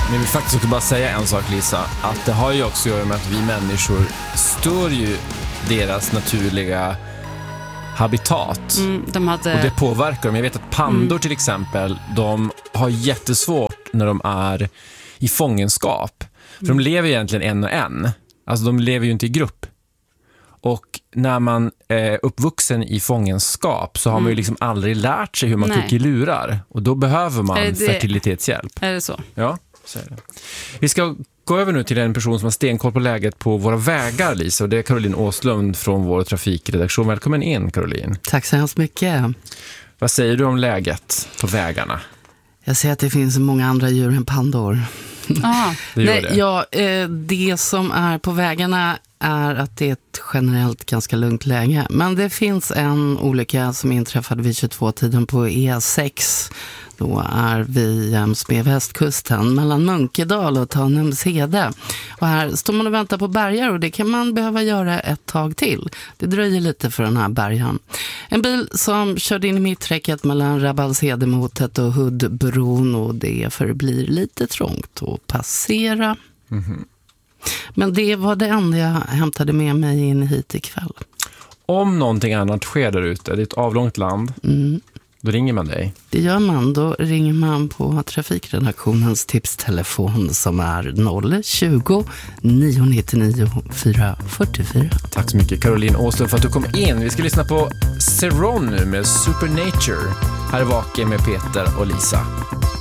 Men vi faktiskt också bara säga en sak, Lisa, att det har ju också att göra med att vi människor stör ju deras naturliga habitat. Och det påverkar dem. Jag vet att pandor till exempel, de har jättesvårt när de är i fångenskap. För de lever egentligen en och en. Alltså de lever ju inte i grupp. Och när man är uppvuxen i fångenskap så har man ju liksom aldrig lärt sig hur man kuckelurar. Och då behöver man fertilitetshjälp. Är det så? Ja, så är det. Vi ska gå över nu till en person som har stenkoll på läget på våra vägar, Lisa. Och det är Caroline Åslund från vår trafikredaktion. Välkommen in, Caroline. Tack så hemskt mycket. Vad säger du om läget på vägarna? Jag ser att det finns många andra djur än pandor. Det gör det. Ja, det som är på vägarna är att det är ett generellt ganska lugnt läge. Men det finns en olycka som inträffade vid 22-tiden på E6. Då är vi jäms med västkusten mellan Munkedal och Tanumshede. Och här står man och väntar på bärgar och det kan man behöva göra ett tag till. Det dröjer lite för den här bärgen. En bil som körde in i mitträcket mellan Rabbalshedemotet och Huddbron och det förblir lite trångt att passera. Men det var det enda jag hämtade med mig in hit ikväll. Om någonting annat sker där ute, det är ett avlångt land, då ringer man dig. Det gör man, då ringer man på trafikredaktionens tipstelefon som är 020 999 444. Tack så mycket Caroline Åslund för att du kom in. Vi ska lyssna på Ceron nu med Supernature. Här är Vaken med Peter och Lisa.